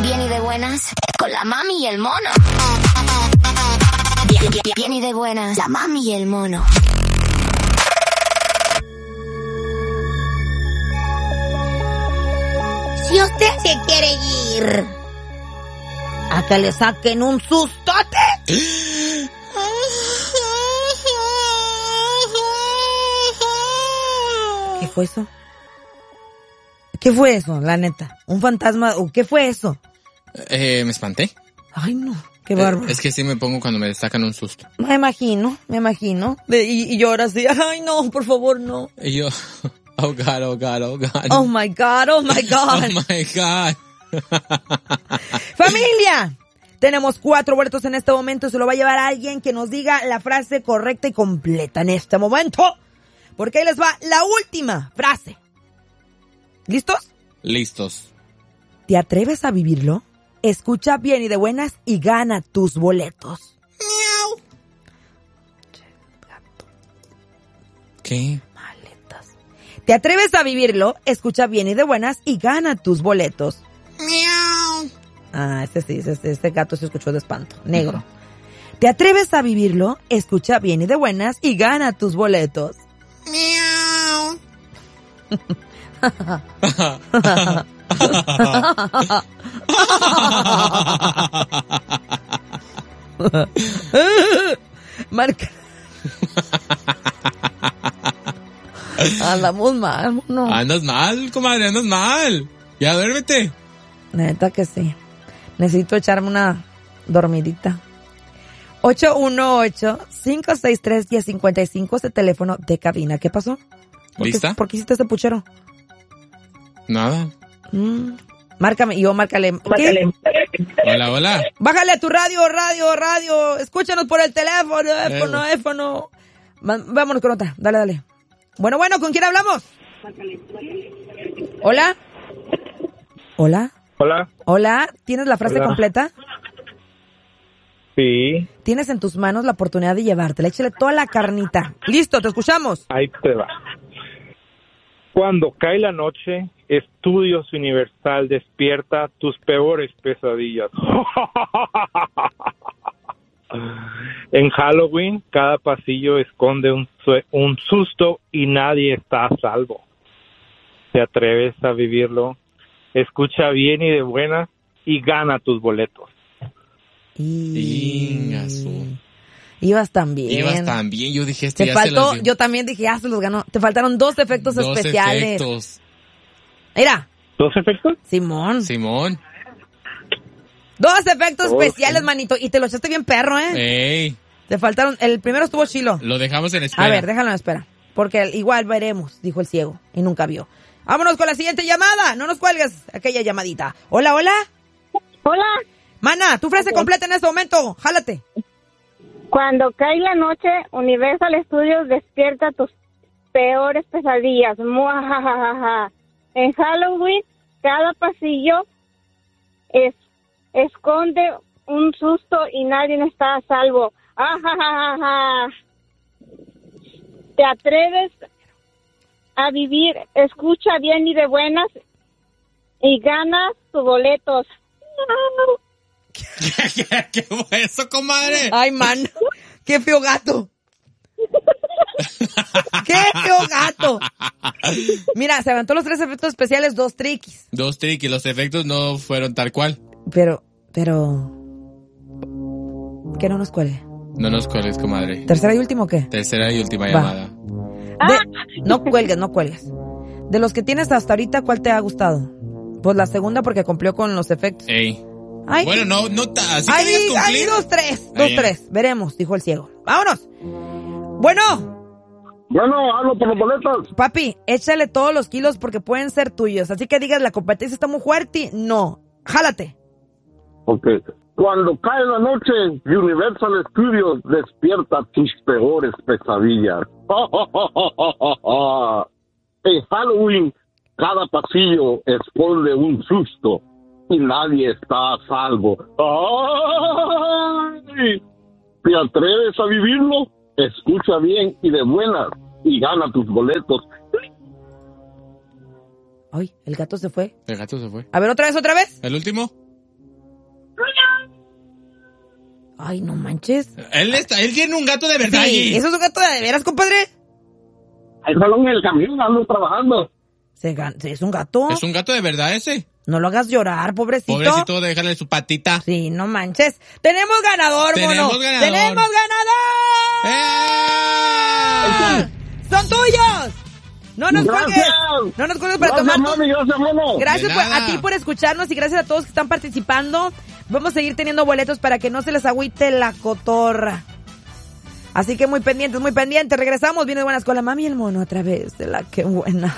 Bien y de buenas, con la mami y el mono. Bien y de buenas, la mami y el mono. Si usted se quiere ir a que le saquen un sustote, ¿qué fue eso? ¿Qué fue eso, la neta? ¿Un fantasma? ¿O qué fue eso? Me espanté. Ay, no, qué bárbaro. Es que sí me pongo cuando me sacan un susto. Me imagino. Y lloras así, ay, no, por favor, no. Y yo, oh God, oh God, oh God. Oh my God, oh my God. Oh my God. ¡Familia! Tenemos 4 boletos en este momento. Se lo va a llevar a alguien que nos diga la frase correcta y completa en este momento. Porque ahí les va la última frase. ¿Listos? Listos. ¿Te atreves a vivirlo? Escucha bien y de buenas y gana tus boletos. Miau. ¿Qué? Maletas. ¿Te atreves a vivirlo? Escucha bien y de buenas y gana tus boletos. Miau. Ah, este gato se escuchó de espanto. Negro. ¿Te atreves a vivirlo? Escucha bien y de buenas y gana tus boletos. Miau. Marca. Andamos mal, no. Andas mal, comadre, andas mal. Ya duérmete. Neta que sí. Necesito echarme una dormidita. 818-563-1055 es el teléfono de cabina. ¿Qué pasó? ¿Lista? ¿Por qué hiciste este puchero? Nada. Márcame, márcale. ¿Qué? Hola, hola. Bájale a tu radio. Escúchanos por el teléfono. Vámonos con otra. Dale. Bueno, ¿con quién hablamos? Hola. Hola, ¿tienes la frase completa? Sí. Tienes en tus manos la oportunidad de llevártela. Échale toda la carnita. Listo, te escuchamos. Ahí te va. Cuando cae la noche, Estudios Universal despierta tus peores pesadillas. En Halloween, cada pasillo esconde un susto y nadie está a salvo. ¿Te atreves a vivirlo? Escucha bien y de buenas y gana tus boletos. Ibas tan bien. Yo dije, Te faltó, yo también dije, se los ganó. Te faltaron 2 efectos especiales. Mira. ¿2 efectos? Simón. 2 efectos especiales, manito. Y te lo echaste bien perro, ¿eh? Ey. Te faltaron, el primero estuvo chilo. Lo dejamos en espera. A ver, déjalo en espera. Porque igual veremos, dijo el ciego. Y nunca vio. Vámonos con la siguiente llamada. No nos cuelgues aquella llamadita. Hola. Hola. Mana, tu frase completa en este momento. Jálate. Cuando cae la noche, Universal Studios despierta tus peores pesadillas. Muajajaja. En Halloween, cada pasillo esconde un susto y nadie está a salvo. Ajajaja. ¿Te atreves a vivir? Escucha bien y de buenas y ganas tus boletos. ¿Qué fue eso, comadre? Ay, man. Qué feo gato. ¡Qué feo gato! Mira, se aventó los 3 efectos especiales, 2 triquis. 2 triquis, los efectos no fueron tal cual. Pero... que no nos cuelgue. No nos cuelgues, comadre. ¿Tercera y última o qué? Tercera y última llamada. No cuelgues. De los que tienes hasta ahorita, ¿cuál te ha gustado? Pues la segunda porque cumplió con los efectos. Ey. Ay, bueno, no así querías cumplir. 2-3. Veremos, dijo el ciego. ¡Vámonos! Bueno, hablo por los boletos. Papi, échale todos los kilos porque pueden ser tuyos. Así que digas, la competencia está muy fuerte. No, jálate. Ok. Cuando cae la noche, Universal Studios despierta tus peores pesadillas. En Halloween, cada pasillo esconde un susto y nadie está a salvo. ¡Ay! ¿Te atreves a vivirlo? Escucha bien y de buenas y gana tus boletos. Ay, el gato se fue. El gato se fue. A ver, otra vez. ¿El último? Ay, no manches. Él tiene un gato de verdad. Sí, allí. ¿eso es un gato de veras, compadre? Ahí solo en el camión ando trabajando. ¿Es un gato? ¿Es un gato de verdad ese? No lo hagas llorar, pobrecito. Pobrecito, déjale su patita. Sí, no manches. ¡Tenemos ganador, mono! ¡Tenemos ganador! ¡Son tuyos! No nos cuelgues. No nos cuelgues para tomar. Mami, gracias, mono. Gracias a ti por escucharnos y gracias a todos que están participando. Vamos a seguir teniendo boletos para que no se les agüite la cotorra. Así que muy pendientes. Regresamos. Viene de buenas con la mami y el mono a través de la que buena.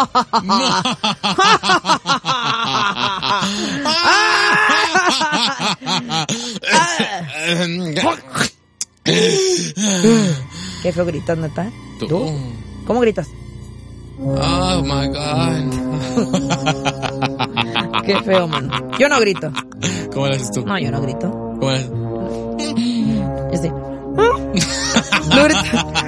Qué feo gritas, ¿neta? ¿Tú? ¿Cómo gritas? Oh my God. Qué feo, mano. Yo no grito. ¿Cómo lo haces tú? No, yo no grito. ¿Cómo lo haces? Yo sí. No grito.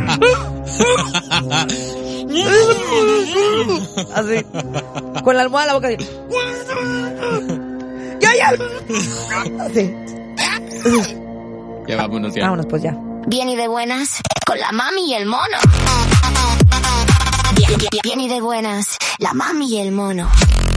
Así. Con la almohada en la boca. ¡Ya! Así. Ya vámonos, ya. Vámonos, pues ya. Bien y de buenas, con la mami y el mono. Bien y de buenas, la mami y el mono.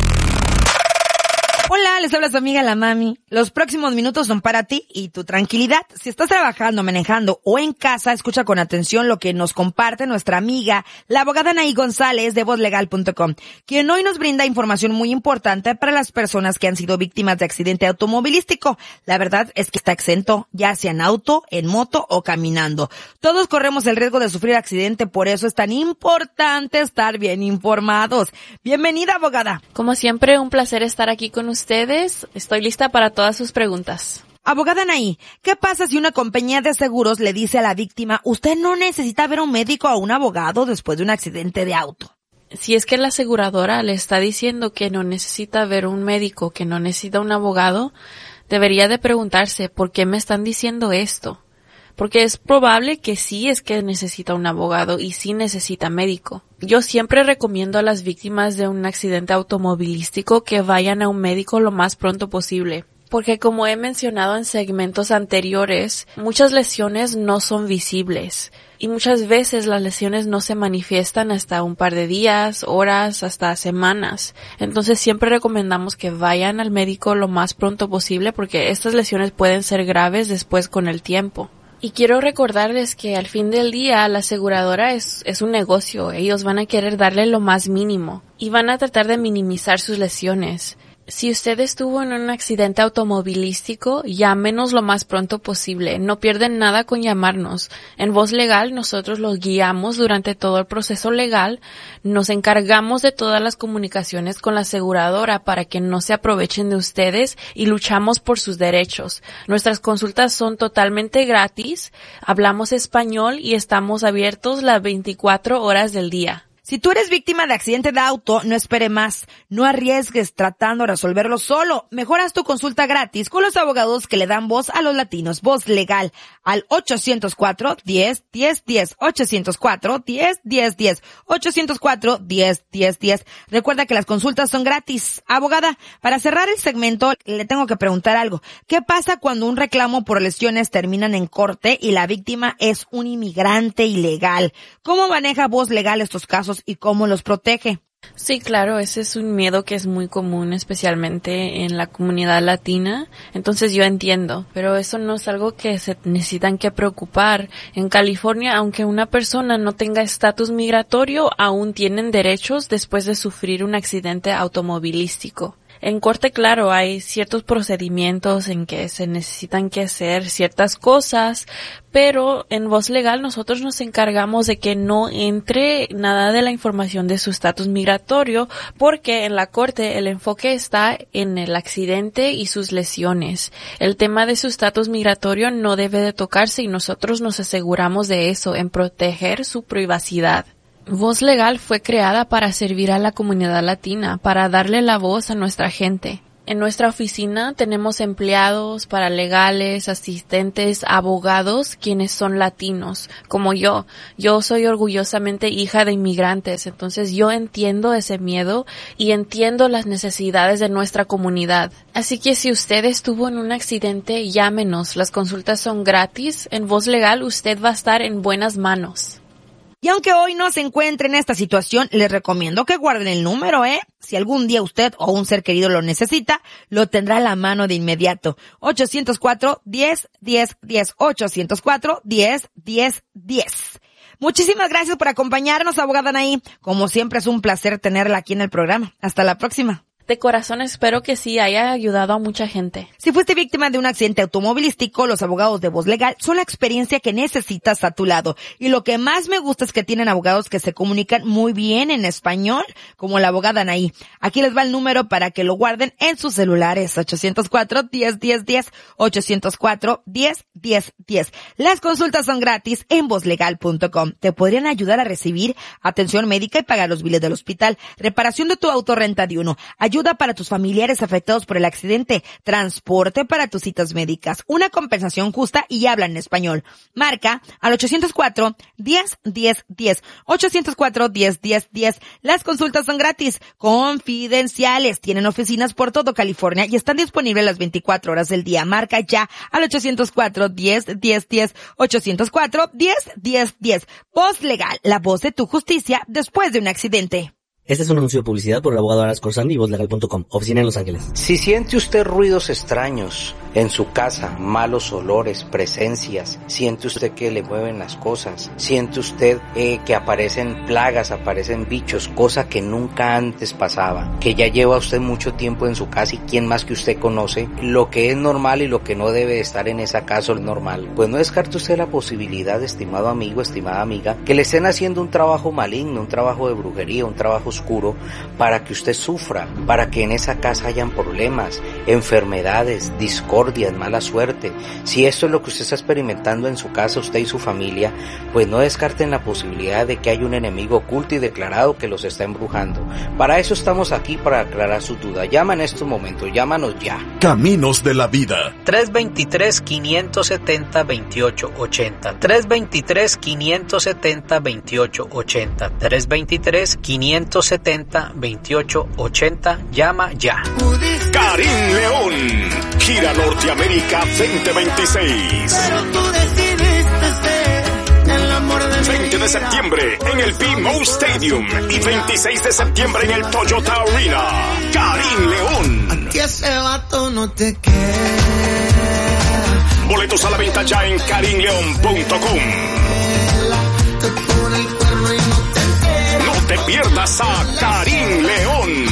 Hola, les habla su amiga la mami. Los próximos minutos son para ti y tu tranquilidad. Si estás trabajando, manejando o en casa, escucha con atención lo que nos comparte nuestra amiga, la abogada Anaí González de vozlegal.com, quien hoy nos brinda información muy importante para las personas que han sido víctimas de accidente automovilístico. La verdad es que está exento, ya sea en auto, en moto o caminando. Todos corremos el riesgo de sufrir accidente, por eso es tan importante estar bien informados. Bienvenida, abogada. Como siempre, un placer estar aquí con ustedes. Estoy lista para todas sus preguntas. Abogada Anaí, ¿qué pasa si una compañía de seguros le dice a la víctima, usted no necesita ver a un médico o a un abogado después de un accidente de auto? Si es que la aseguradora le está diciendo que no necesita ver un médico, que no necesita un abogado, debería de preguntarse, ¿por qué me están diciendo esto? Porque es probable que sí es que necesita un abogado y sí necesita médico. Yo siempre recomiendo a las víctimas de un accidente automovilístico que vayan a un médico lo más pronto posible. Porque como he mencionado en segmentos anteriores, muchas lesiones no son visibles. Y muchas veces las lesiones no se manifiestan hasta un par de días, horas, hasta semanas. Entonces siempre recomendamos que vayan al médico lo más pronto posible porque estas lesiones pueden ser graves después con el tiempo. Y quiero recordarles que al fin del día la aseguradora es un negocio. Ellos van a querer darle lo más mínimo y van a tratar de minimizar sus lesiones. Si usted estuvo en un accidente automovilístico, llámenos lo más pronto posible. No pierden nada con llamarnos. En Voz Legal nosotros los guiamos durante todo el proceso legal. Nos encargamos de todas las comunicaciones con la aseguradora para que no se aprovechen de ustedes y luchamos por sus derechos. Nuestras consultas son totalmente gratis. Hablamos español y estamos abiertos las 24 horas del día. Si tú eres víctima de accidente de auto, no espere más. No arriesgues tratando de resolverlo solo. Mejor haz tu consulta gratis con los abogados que le dan voz a los latinos. Voz Legal al 804-10-10-10. 804-10-10-10. 804-10-10-10. Recuerda que las consultas son gratis. Abogada, para cerrar el segmento, le tengo que preguntar algo. ¿Qué pasa cuando un reclamo por lesiones terminan en corte y la víctima es un inmigrante ilegal? ¿Cómo maneja Voz Legal estos casos y cómo los protege? Sí, claro, ese es un miedo que es muy común, especialmente en la comunidad latina. Entonces yo entiendo, pero eso no es algo que se necesitan que preocupar. En California, aunque una persona no tenga estatus migratorio, aún tienen derechos después de sufrir un accidente automovilístico. En corte, claro, hay ciertos procedimientos en que se necesitan que hacer ciertas cosas, pero en Voz Legal nosotros nos encargamos de que no entre nada de la información de su estatus migratorio, porque en la corte el enfoque está en el accidente y sus lesiones. El tema de su estatus migratorio no debe de tocarse y nosotros nos aseguramos de eso, en proteger su privacidad. Voz Legal fue creada para servir a la comunidad latina, para darle la voz a nuestra gente. En nuestra oficina tenemos empleados, paralegales, asistentes, abogados, quienes son latinos, como yo. Yo soy orgullosamente hija de inmigrantes, entonces yo entiendo ese miedo y entiendo las necesidades de nuestra comunidad. Así que si usted estuvo en un accidente, llámenos. Las consultas son gratis. En Voz Legal usted va a estar en buenas manos. Y aunque hoy no se encuentre en esta situación, les recomiendo que guarden el número, Si algún día usted o un ser querido lo necesita, lo tendrá a la mano de inmediato. 804-10-10-10. 804-10-10-10. Muchísimas gracias por acompañarnos, abogada Anaí. Como siempre es un placer tenerla aquí en el programa. Hasta la próxima. De corazón espero que sí haya ayudado a mucha gente. Si fuiste víctima de un accidente automovilístico, los abogados de Voz Legal son la experiencia que necesitas a tu lado. Y lo que más me gusta es que tienen abogados que se comunican muy bien en español, como la abogada Anaí. Aquí les va el número para que lo guarden en sus celulares. 804-10-10-10. 804-10-10-10. Las consultas son gratis en vozlegal.com. Te podrían ayudar a recibir atención médica y pagar los biles del hospital, reparación de tu auto, renta de uno, ayuda para tus familiares afectados por el accidente, transporte para tus citas médicas, una compensación justa y habla en español. Marca al 804-10-10-10. 804-10-10-10. Las consultas son gratis, confidenciales, tienen oficinas por todo California y están disponibles las 24 horas del día. Marca ya al 804-10-10-10. 804-10-10-10. Voz Legal, la voz de tu justicia después de un accidente. Este es un anuncio de publicidad por el abogado Aras Corzandi y vozlegal.com, oficina en Los Ángeles. Si siente usted ruidos extraños en su casa, malos olores, presencias, siente usted que le mueven las cosas, siente usted que aparecen plagas, aparecen bichos, cosa que nunca antes pasaba, que ya lleva usted mucho tiempo en su casa y quién más que usted conoce lo que es normal y lo que no debe estar en esa casa normal, pues no descarte usted la posibilidad, estimado amigo, estimada amiga, que le estén haciendo un trabajo maligno, un trabajo de brujería, un trabajo oscuro, para que usted sufra, para que en esa casa hayan problemas, enfermedades, discordias, mala suerte. Si esto es lo que usted está experimentando en su casa, usted y su familia, pues no descarten la posibilidad de que haya un enemigo oculto y declarado que los está embrujando. Para eso estamos aquí, para aclarar sus dudas. Llama en estos momentos, llámanos ya. Caminos de la Vida. 323-570-2880. 323-570-2880. 323-570-2880. Llama ya. Karim León, gira Norteamérica 2026. 20 de septiembre en el BMO Stadium y 26 de septiembre en el Toyota Arena. Karim León. Aquí ese vato no te quiere. Boletos a la venta ya en karimleon.com. No te pierdas a Karim León.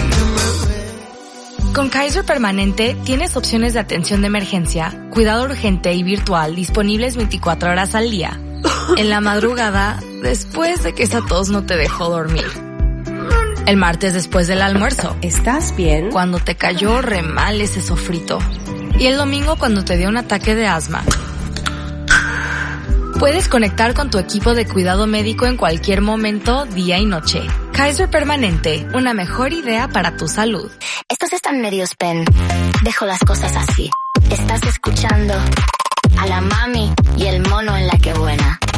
Con Kaiser Permanente tienes opciones de atención de emergencia, cuidado urgente y virtual disponibles 24 horas al día. En la madrugada, después de que esa tos no te dejó dormir. El martes después del almuerzo. ¿Estás bien? Cuando te cayó re mal ese sofrito. Y el domingo cuando te dio un ataque de asma. Puedes conectar con tu equipo de cuidado médico en cualquier momento, día y noche. Kaiser Permanente, una mejor idea para tu salud. Estos están medios pen. Dejo las cosas así. Estás escuchando a la mami y el mono en La Que Buena.